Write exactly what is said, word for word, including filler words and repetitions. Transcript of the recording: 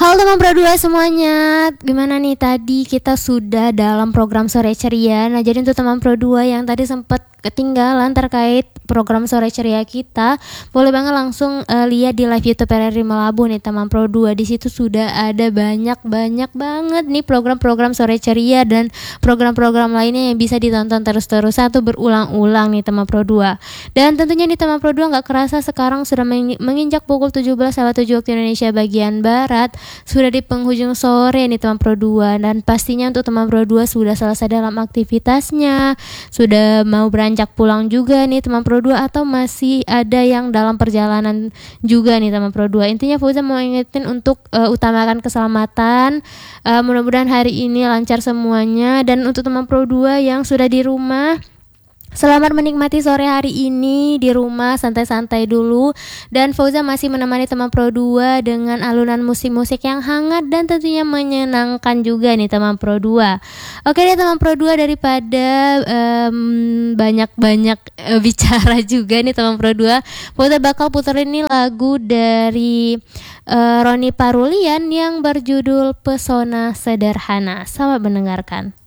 Halo teman Pro dua semuanya, gimana nih tadi kita sudah dalam program Sore Ceria. Nah jadi untuk teman Pro dua yang tadi sempat ketinggalan terkait program Sore Ceria kita, boleh banget langsung uh, lihat di live YouTube R R I Melabu nih teman Pro dua. Di situ sudah ada banyak-banyak banget nih program-program Sore Ceria dan program-program lainnya yang bisa ditonton terus-terusan tuh berulang-ulang nih teman Pro dua. Dan tentunya nih teman Pro dua nggak kerasa sekarang sudah menginjak pukul tujuh belas lewat tujuh waktu Indonesia bagian Barat. Sudah di penghujung sore nih teman Pro dua, dan pastinya untuk teman Pro dua sudah selesai dalam aktivitasnya, sudah mau beranjak pulang juga nih teman Pro dua, atau masih ada yang dalam perjalanan juga nih teman Pro dua. Intinya Fauza mau ingetin untuk uh, utamakan keselamatan. Uh, mudah-mudahan hari ini lancar semuanya. Dan untuk teman Pro dua yang sudah di rumah, selamat menikmati sore hari ini di rumah, santai-santai dulu. Dan Fauza masih menemani teman Pro dua dengan alunan musik-musik yang hangat dan tentunya menyenangkan juga nih teman Pro dua. Oke deh teman Pro dua, daripada um, banyak-banyak uh, bicara juga nih teman Pro dua, Fauza bakal puterin nih lagu dari uh, Ronnie Parulian yang berjudul Pesona Sederhana. Selamat mendengarkan.